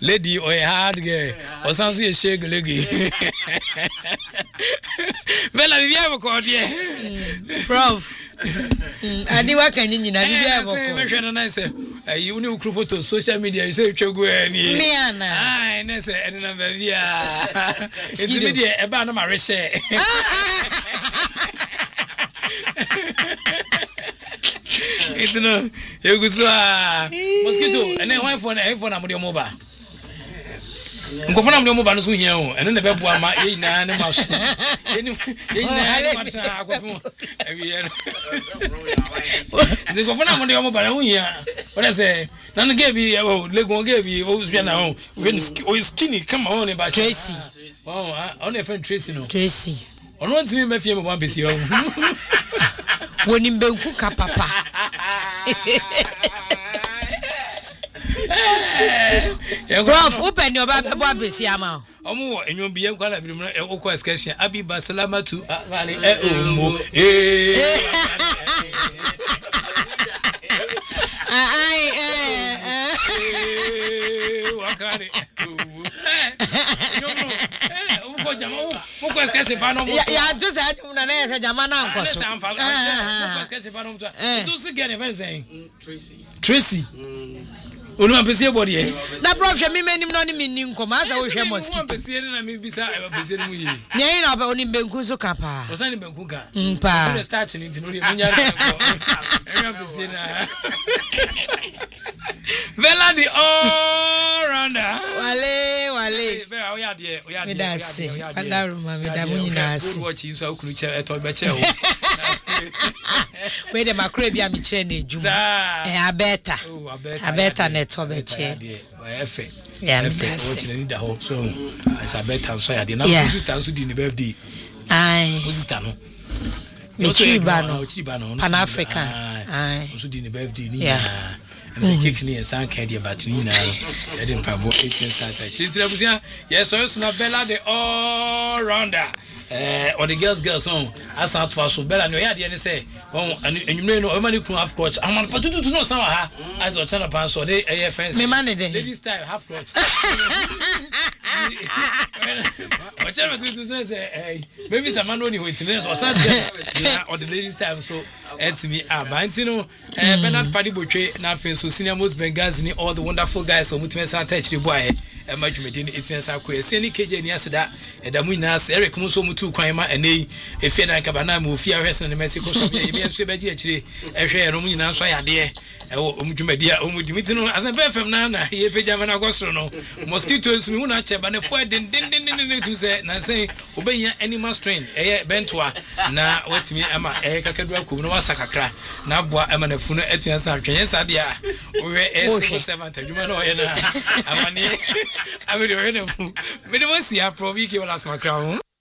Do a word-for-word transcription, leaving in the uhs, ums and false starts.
lady or a hard girl or something a shake leggy. Well, I have a call, yeah. Prof. I do work and in I say, you know, photo social media, you say, Chogo, and I say, and it's the media about my research. It's no, you go so mosquito, and then one phone, a phone, I'm on your mobile. Go for your mobile, so here, and then the baby, my eight nine months. They go for on your mobile here. What I say, none gave you, oh, Lego gave you, oh, now, when skinny, come on about Tracy. Oh, only a friend Tracy, no Tracy. On one to me, my family one piece. When in Benkuka, papa. Prof, open your baby, Bobby Siama. Omo, and you'll be a quite a local excursion. Abi Basalama to Valley. Oh, eh. What can it? Yeah, just had a Jamana. Tracy. Tracy. Una pese body na prof me menim no ne menim komasa wo hwe mosquito pese na me bisa e pese mu yi ne na ba oni benku so kapa o san benku ka mpa no start ni ntino ri munyara e pese na Vela the all rounder wale wale be o ya de o ya de o ya de o ya de adaruma me da munyina ase wo chi so akunu che eto be che o we de makro bia me kire na ejuma eh abeta abeta na eto be che efe efe o chi ni da ho so as abeta so ya de na sister so di ni birthday ai sister no me chiba no chiba no Pan African ai so di ni birthday ni na I'm saying, kick me and sound candy about you now. I didn't probably eighteen Saturday. Yes, so it's not Bella the all rounder. Uh, or the girls, girls on. I saw for so Bella, no, yeah, the say, oh, and you may know, I'm going to have crotch. I'm going to know somehow. As a channel pan, so they are friends. Me money, ladies time, half crotch. Whatever to say, maybe some man only waiting or something, or the ladies time, so it's me. Ah, but you know, Bernard Paddy Boucher, nothing so senior most Benghazi, all the wonderful guys, so much touch the boy. A much medin it means I quit. Send K J Niasada, and the Munas, Eric Muso Mutu Quima, and they, a Fena Cabana, Mufia, Western and Mexico, actually, a share Romina, so I dear, Umumedia, Umudimitino, as a bear from Nana, here, Pajamana Gostrono, mosquitoes, Munacha, but a four didn't to say, and I say, obey animal strain, a bentua, na what me, Ama, a Kakadua, Kuno Sakakra, Nabua, Amana Funa, Etias, Yes, Adia, or seven, you know, I mean, I will see a provoke you last my crown.